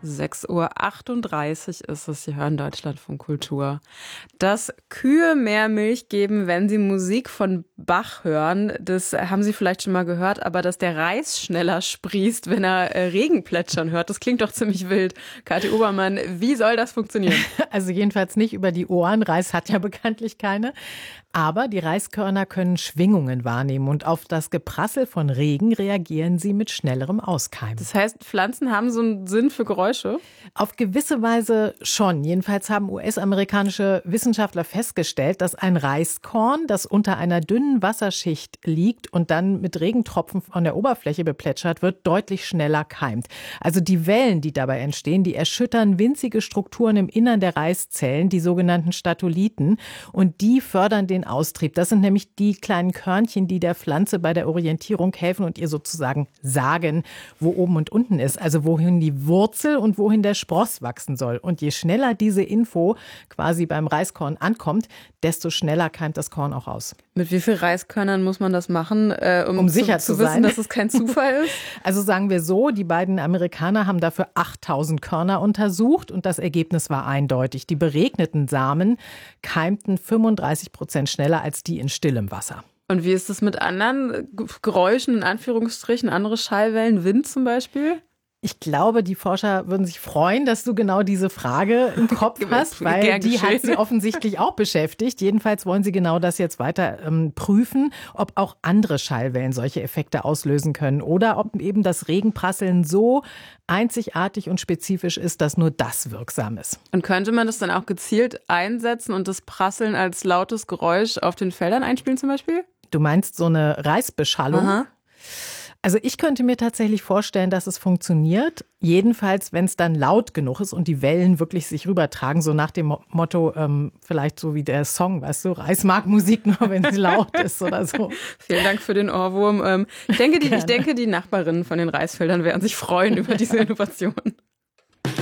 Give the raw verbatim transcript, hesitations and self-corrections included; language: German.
sechs Uhr achtunddreißig ist es. Sie hören Deutschlandfunk Kultur. Dass Kühe mehr Milch geben, wenn sie Musik von Bach hören, das haben Sie vielleicht schon mal gehört. Aber dass der Reis schneller sprießt, wenn er äh, Regen plätschern hört, das klingt doch ziemlich wild. Kathi Obermann, wie soll das funktionieren? Also jedenfalls nicht über die Ohren. Reis hat ja bekanntlich keine. Aber die Reiskörner können Schwingungen wahrnehmen und auf das Geprassel von Regen reagieren sie mit schnellerem Auskeimen. Das heißt, Pflanzen haben so einen Sinn für Geräusche? Auf gewisse Weise schon. Jedenfalls haben U S-amerikanische Wissenschaftler festgestellt, dass ein Reiskorn, das unter einer dünnen Wasserschicht liegt und dann mit Regentropfen von der Oberfläche beplätschert wird, deutlich schneller keimt. Also die Wellen, die dabei entstehen, die erschüttern winzige Strukturen im Innern der Reiszellen, die sogenannten Statolithen, und die fördern den Austrieb. Das sind nämlich die kleinen Körnchen, die der Pflanze bei der Orientierung helfen und ihr sozusagen sagen, wo oben und unten ist. Also wohin die Wurzel und wohin der Spross wachsen soll. Und je schneller diese Info quasi beim Reiskorn ankommt, desto schneller keimt das Korn auch aus. Mit wie vielen Reiskörnern muss man das machen, äh, um, um sicher zu, zu, zu wissen, sein, dass es kein Zufall ist? Also sagen wir so, die beiden Amerikaner haben dafür achttausend Körner untersucht und das Ergebnis war eindeutig. Die beregneten Samen keimten fünfunddreißig Prozent schneller als die in stillem Wasser. Und wie ist es mit anderen Geräuschen, in Anführungsstrichen, andere Schallwellen, Wind zum Beispiel? Ich glaube, die Forscher würden sich freuen, dass du genau diese Frage im Kopf hast, weil Gern die geschehen. hat sie offensichtlich auch beschäftigt. Jedenfalls wollen sie genau das jetzt weiter ähm, prüfen, ob auch andere Schallwellen solche Effekte auslösen können oder ob eben das Regenprasseln so einzigartig und spezifisch ist, dass nur das wirksam ist. Und könnte man das dann auch gezielt einsetzen und das Prasseln als lautes Geräusch auf den Feldern einspielen zum Beispiel? Du meinst so eine Reisbeschallung? Aha. Also ich könnte mir tatsächlich vorstellen, dass es funktioniert. Jedenfalls, wenn es dann laut genug ist und die Wellen wirklich sich rübertragen, so nach dem Motto, ähm, vielleicht so wie der Song, weißt du, Reis mag Musik nur, wenn sie laut ist oder so. Vielen Dank für den Ohrwurm. Ähm, ich denke, die, ich denke, die Nachbarinnen von den Reisfeldern werden sich freuen über diese Innovation.